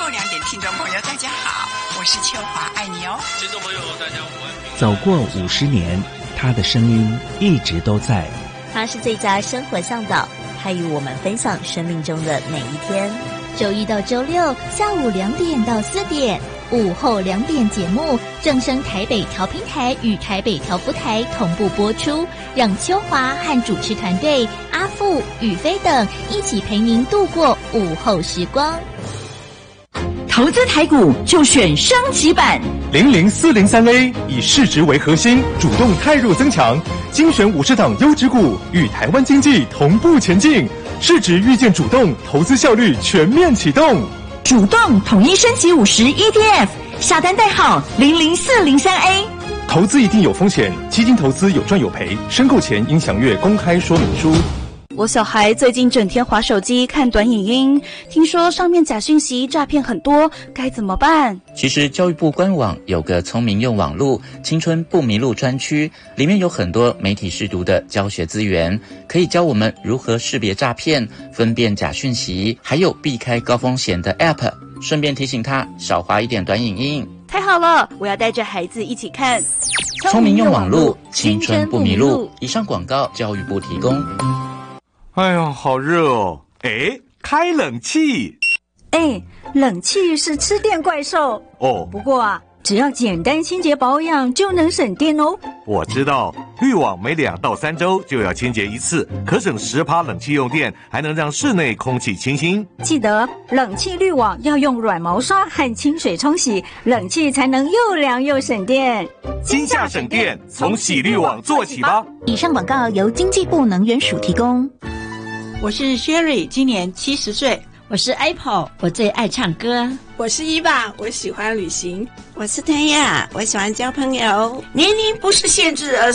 后2点听众朋友大家好，我是秋华，爱你哦。 听众朋友大家午安。 走过50年，他的声音一直都在。 他是最佳生活向导，他与我们分享生命中的每一天。周一到周六下午2点到4点，午后2点节目正声台北调频台与台北调布台同步播出，让秋华和主持团队阿富、宇飞等一起陪您度过午后时光。 投资台股就选升级版 00403A， 以市值为核心，主动汰弱增强，精选50档优质股，与台湾经济同步前进。市值预见主动，投资效率全面启动。 主动统一升级50 ETF， 下单代号00403A。 投资一定有风险，基金投资有赚有赔，申购前应详阅公开说明书。 我小孩最近整天滑手机看短影音，听说上面假讯息诈骗很多，该怎么办？ 其实教育部官网有个聪明用网路青春不迷路专区，里面有很多媒体识读的教学资源，可以教我们如何识别诈骗，分辨假讯息，还有避开高风险的 App， 顺便提醒他少滑一点短影音。 太好了，我要带着孩子一起看聪明用网路青春不迷路。以上广告教育部提供。 哎呀，好热哦！哎，开冷气。 哎，冷气是吃电怪兽哦。 不过啊，只要简单清洁保养就能省电哦。 我知道，滤网每2到3周就要清洁一次，可省10%冷气用电，还能让室内空气清新。 记得冷气滤网要用软毛刷和清水冲洗，冷气才能又凉又省电。 今夏省电，从洗滤网做起吧。 以上广告由经济部能源署提供。 我是 Sherry， 今年70岁。 我是 Apple， 我最爱唱歌。 我是伊娃，我喜欢旅行。 我是天亚，我喜欢交朋友。 年龄不是限制，而